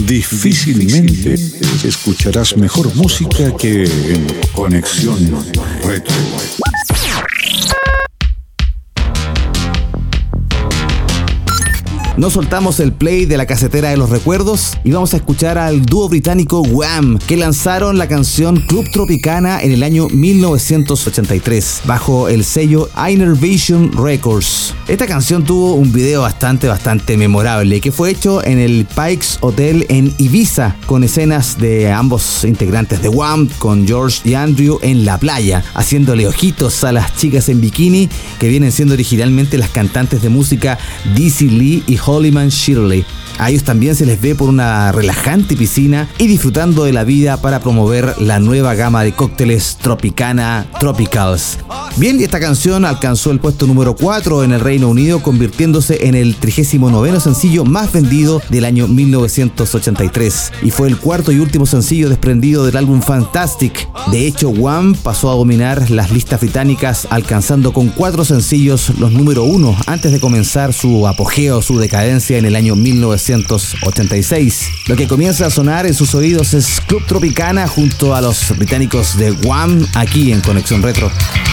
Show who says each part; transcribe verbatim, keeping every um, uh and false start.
Speaker 1: Difícilmente escucharás mejor música que en Conexión Retro.
Speaker 2: Nos soltamos el play de la casetera de los recuerdos y vamos a escuchar al dúo británico Wham, que lanzaron la canción Club Tropicana en el año mil novecientos ochenta y tres bajo el sello Innervision Records. Esta canción tuvo un video bastante bastante memorable que fue hecho en el Pikes Hotel en Ibiza, con escenas de ambos integrantes de Wham, con George y Andrew en la playa, haciéndole ojitos a las chicas en bikini que vienen siendo originalmente las cantantes de música Dizzy Lee y Hollyman Shirley. A ellos también se les ve por una relajante piscina y disfrutando de la vida para promover la nueva gama de cócteles Tropicana Tropicals. Bien, y esta canción alcanzó el puesto número cuatro en el Reino Unido, convirtiéndose en el trigésimo noveno sencillo más vendido del año mil novecientos ochenta y tres y fue el cuarto y último sencillo desprendido del álbum Fantastic. De hecho, Wham pasó a dominar las listas británicas, alcanzando con cuatro sencillos los número uno antes de comenzar su apogeo, su decadencia en el año mil novecientos ochenta y seis. Lo que comienza a sonar en sus oídos es Club Tropicana junto a los británicos de Wham, aquí en Conexión Retro.